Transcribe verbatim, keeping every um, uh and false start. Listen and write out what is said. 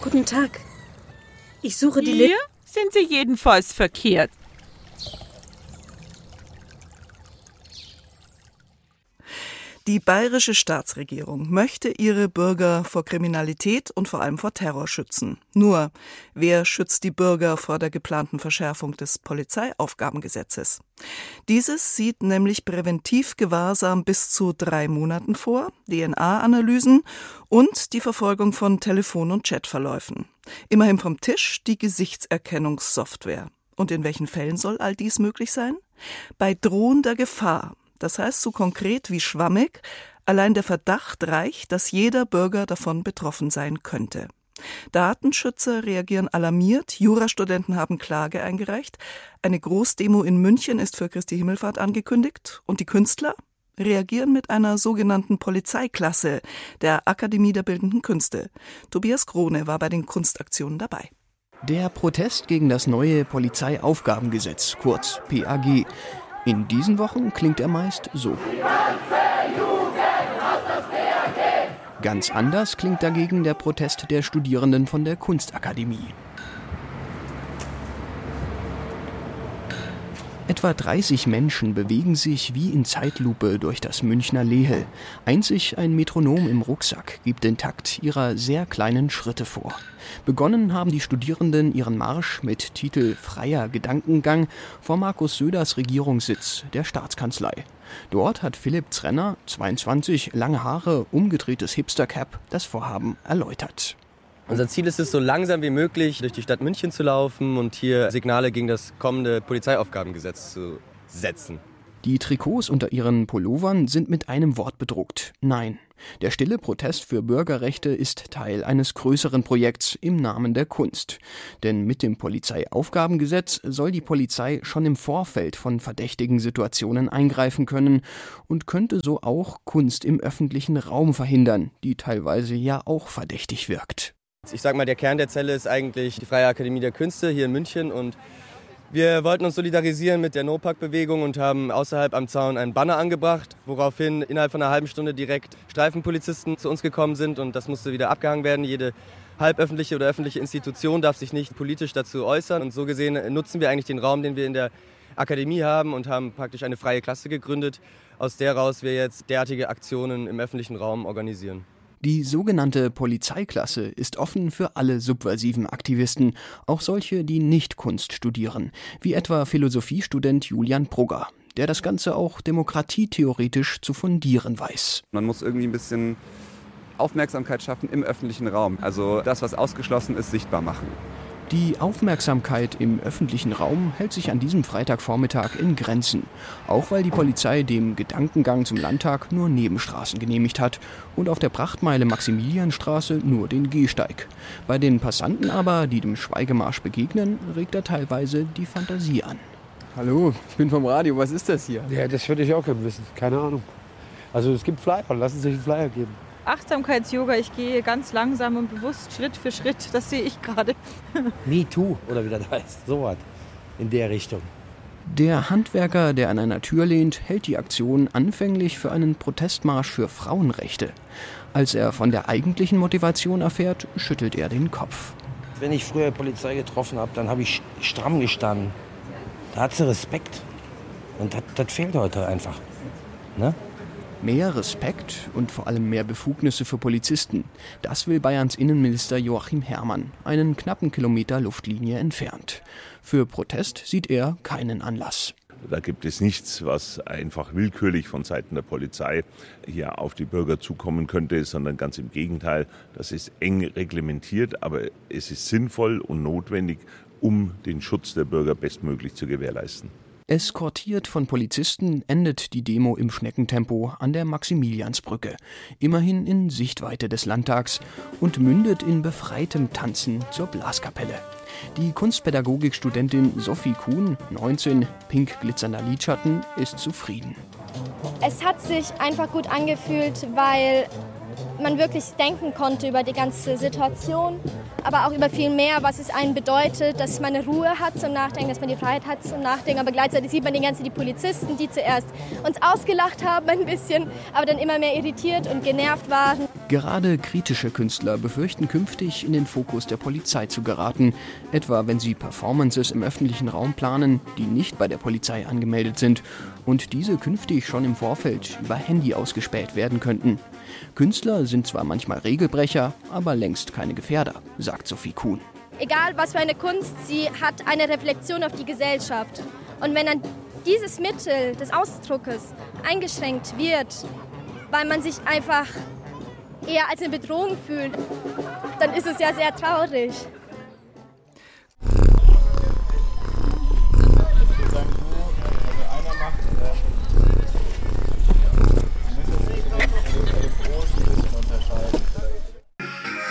Guten Tag. Ich suche die... Hier sind Sie jedenfalls verkehrt. Die bayerische Staatsregierung möchte ihre Bürger vor Kriminalität und vor allem vor Terror schützen. Nur, wer schützt die Bürger vor der geplanten Verschärfung des Polizeiaufgabengesetzes? Dieses sieht nämlich Präventivgewahrsam bis zu drei Monaten vor, D N A-Analysen und die Verfolgung von Telefon- und Chatverläufen. Immerhin vom Tisch die Gesichtserkennungssoftware. Und in welchen Fällen soll all dies möglich sein? Bei drohender Gefahr. Das heißt so konkret wie schwammig, allein der Verdacht reicht, dass jeder Bürger davon betroffen sein könnte. Datenschützer reagieren alarmiert, Jurastudenten haben Klage eingereicht, eine Großdemo in München ist für Christi Himmelfahrt angekündigt und die Künstler reagieren mit einer sogenannten Polizeiklasse der Akademie der Bildenden Künste. Tobias Krone war bei den Kunstaktionen dabei. Der Protest gegen das neue Polizeiaufgabengesetz, kurz P A G. In diesen Wochen klingt er meist so. Die ganze Jugend hasst das P A G. Ganz anders klingt dagegen der Protest der Studierenden von der Kunstakademie. Etwa dreißig Menschen bewegen sich wie in Zeitlupe durch das Münchner Lehel. Einzig ein Metronom im Rucksack gibt den Takt ihrer sehr kleinen Schritte vor. Begonnen haben die Studierenden ihren Marsch mit Titel Freier Gedankengang vor Markus Söders Regierungssitz, der Staatskanzlei. Dort hat Philipp Zrenner, zweiundzwanzig, lange Haare, umgedrehtes Hipster-Cap, das Vorhaben erläutert. Unser Ziel ist es, so langsam wie möglich durch die Stadt München zu laufen und hier Signale gegen das kommende Polizeiaufgabengesetz zu setzen. Die Trikots unter ihren Pullovern sind mit einem Wort bedruckt: Nein. Der stille Protest für Bürgerrechte ist Teil eines größeren Projekts im Namen der Kunst. Denn mit dem Polizeiaufgabengesetz soll die Polizei schon im Vorfeld von verdächtigen Situationen eingreifen können und könnte so auch Kunst im öffentlichen Raum verhindern, die teilweise ja auch verdächtig wirkt. Ich sag mal, der Kern der Zelle ist eigentlich die Freie Akademie der Künste hier in München und wir wollten uns solidarisieren mit der No-Pack-Bewegung und haben außerhalb am Zaun einen Banner angebracht, woraufhin innerhalb von einer halben Stunde direkt Streifenpolizisten zu uns gekommen sind und das musste wieder abgehangen werden. Jede halböffentliche oder öffentliche Institution darf sich nicht politisch dazu äußern und so gesehen nutzen wir eigentlich den Raum, den wir in der Akademie haben und haben praktisch eine freie Klasse gegründet, aus der heraus wir jetzt derartige Aktionen im öffentlichen Raum organisieren. Die sogenannte Polizeiklasse ist offen für alle subversiven Aktivisten, auch solche, die nicht Kunst studieren, wie etwa Philosophiestudent Julian Brugger, der das Ganze auch demokratietheoretisch zu fundieren weiß. Man muss irgendwie ein bisschen Aufmerksamkeit schaffen im öffentlichen Raum, also das, was ausgeschlossen ist, sichtbar machen. Die Aufmerksamkeit im öffentlichen Raum hält sich an diesem Freitagvormittag in Grenzen. Auch weil die Polizei dem Gedankengang zum Landtag nur Nebenstraßen genehmigt hat und auf der Prachtmeile Maximilianstraße nur den Gehsteig. Bei den Passanten aber, die dem Schweigemarsch begegnen, regt er teilweise die Fantasie an. Hallo, ich bin vom Radio, was ist das hier? Ja, das würde ich auch gerne wissen, keine Ahnung. Also es gibt Flyer, lassen Sie sich einen Flyer geben. Achtsamkeits-Yoga, ich gehe ganz langsam und bewusst Schritt für Schritt, das sehe ich gerade. Me Too, oder wie das heißt, sowas in der Richtung. Der Handwerker, der an einer Tür lehnt, hält die Aktion anfänglich für einen Protestmarsch für Frauenrechte. Als er von der eigentlichen Motivation erfährt, schüttelt er den Kopf. Wenn ich früher Polizei getroffen habe, dann habe ich stramm gestanden. Da hat sie Respekt. Und das, das fehlt heute einfach. Ne? Mehr Respekt und vor allem mehr Befugnisse für Polizisten. Das will Bayerns Innenminister Joachim Herrmann, einen knappen Kilometer Luftlinie entfernt. Für Protest sieht er keinen Anlass. Da gibt es nichts, was einfach willkürlich von Seiten der Polizei hier auf die Bürger zukommen könnte, sondern ganz im Gegenteil. Das ist eng reglementiert, aber es ist sinnvoll und notwendig, um den Schutz der Bürger bestmöglich zu gewährleisten. Eskortiert von Polizisten endet die Demo im Schneckentempo an der Maximiliansbrücke, immerhin in Sichtweite des Landtags, und mündet in befreitem Tanzen zur Blaskapelle. Die Kunstpädagogikstudentin Sophie Kuhn, neunzehn, pink glitzernder Lidschatten, ist zufrieden. Es hat sich einfach gut angefühlt, weil man wirklich denken konnte über die ganze Situation, aber auch über viel mehr, was es einem bedeutet, dass man eine Ruhe hat zum Nachdenken, dass man die Freiheit hat zum Nachdenken. Aber gleichzeitig sieht man die ganzen die Polizisten, die zuerst uns ausgelacht haben ein bisschen, aber dann immer mehr irritiert und genervt waren. Gerade kritische Künstler befürchten künftig in den Fokus der Polizei zu geraten, etwa wenn sie Performances im öffentlichen Raum planen, die nicht bei der Polizei angemeldet sind und diese künftig schon im Vorfeld über Handy ausgespäht werden könnten. Künstler sind zwar manchmal Regelbrecher, aber längst keine Gefährder, sagt Sophie Kuhn. Egal was für eine Kunst, sie hat eine Reflexion auf die Gesellschaft. Und wenn dann dieses Mittel des Ausdruckes eingeschränkt wird, weil man sich einfach eher als eine Bedrohung fühlt, dann ist es ja sehr traurig.